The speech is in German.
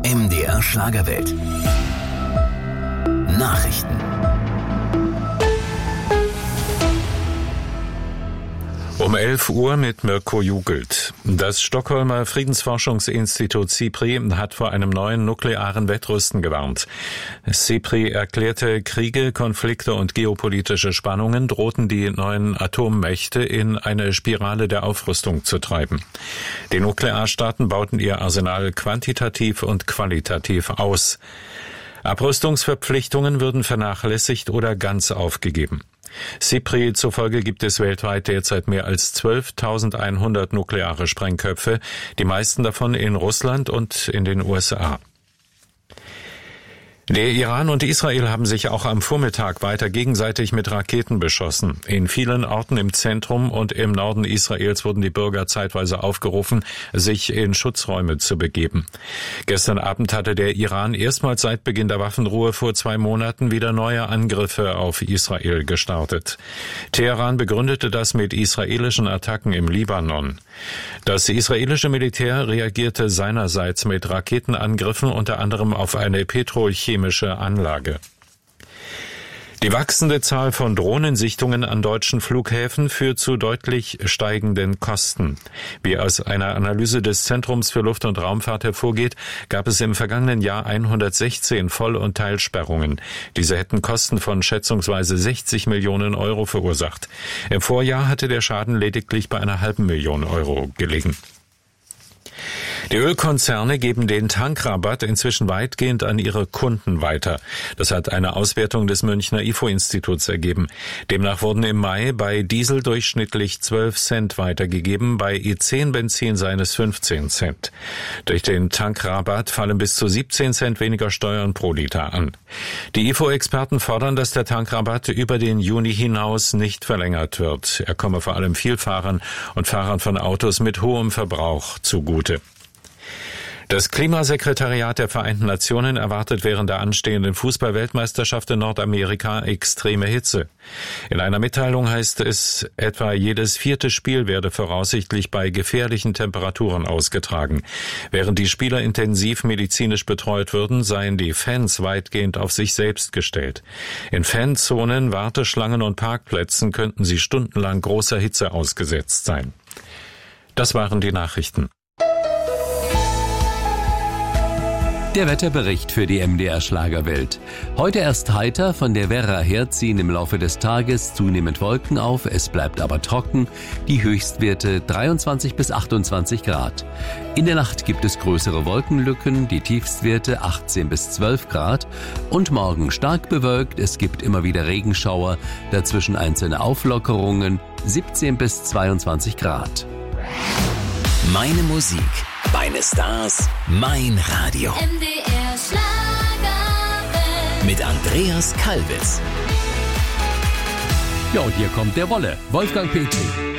MDR Schlagerwelt. Nachrichten. Um 11 Uhr mit Mirko Jugelt. Das Stockholmer Friedensforschungsinstitut SIPRI hat vor einem neuen nuklearen Wettrüsten gewarnt. SIPRI erklärte, Kriege, Konflikte und geopolitische Spannungen drohten die neuen Atommächte in eine Spirale der Aufrüstung zu treiben. Die Nuklearstaaten bauten ihr Arsenal quantitativ und qualitativ aus. Abrüstungsverpflichtungen würden vernachlässigt oder ganz aufgegeben. SIPRI zufolge gibt es weltweit derzeit mehr als 12.100 nukleare Sprengköpfe, die meisten davon in Russland und in den USA. Der Iran und Israel haben sich auch am Vormittag weiter gegenseitig mit Raketen beschossen. In vielen Orten im Zentrum und im Norden Israels wurden die Bürger zeitweise aufgerufen, sich in Schutzräume zu begeben. Gestern Abend hatte der Iran erstmals seit Beginn der Waffenruhe vor 2 Monaten wieder neue Angriffe auf Israel gestartet. Teheran begründete das mit israelischen Attacken im Libanon. Das israelische Militär reagierte seinerseits mit Raketenangriffen unter anderem auf eine petrochemische Anlage. Die wachsende Zahl von Drohnensichtungen an deutschen Flughäfen führt zu deutlich steigenden Kosten. Wie aus einer Analyse des Zentrums für Luft- und Raumfahrt hervorgeht, gab es im vergangenen Jahr 116 Voll- und Teilsperrungen. Diese hätten Kosten von schätzungsweise 60 Millionen Euro verursacht. Im Vorjahr hatte der Schaden lediglich bei einer halben Million Euro gelegen. Die Ölkonzerne geben den Tankrabatt inzwischen weitgehend an ihre Kunden weiter. Das hat eine Auswertung des Münchner IFO-Instituts ergeben. Demnach wurden im Mai bei Diesel durchschnittlich 12 Cent weitergegeben, bei E10-Benzin seien es 15 Cent. Durch den Tankrabatt fallen bis zu 17 Cent weniger Steuern pro Liter an. Die IFO-Experten fordern, dass der Tankrabatt über den Juni hinaus nicht verlängert wird. Er komme vor allem Vielfahrern und Fahrern von Autos mit hohem Verbrauch zugute. Das Klimasekretariat der Vereinten Nationen erwartet während der anstehenden Fußball-Weltmeisterschaft in Nordamerika extreme Hitze. In einer Mitteilung heißt es, etwa jedes 4. Spiel werde voraussichtlich bei gefährlichen Temperaturen ausgetragen. Während die Spieler intensiv medizinisch betreut würden, seien die Fans weitgehend auf sich selbst gestellt. In Fanzonen, Warteschlangen und Parkplätzen könnten sie stundenlang großer Hitze ausgesetzt sein. Das waren die Nachrichten. Der Wetterbericht für die MDR Schlagerwelt. Heute erst heiter, von der Werra her ziehen im Laufe des Tages zunehmend Wolken auf, es bleibt aber trocken, die Höchstwerte 23 bis 28 Grad. In der Nacht gibt es größere Wolkenlücken, die Tiefstwerte 18 bis 12 Grad und morgen stark bewölkt, es gibt immer wieder Regenschauer, dazwischen einzelne Auflockerungen, 17 bis 22 Grad. Meine Musik, meine Stars, mein Radio. MDR Schlagerwelt. Mit Andreas Kalbitz. Ja, und hier kommt der Wolle, Wolfgang Petri.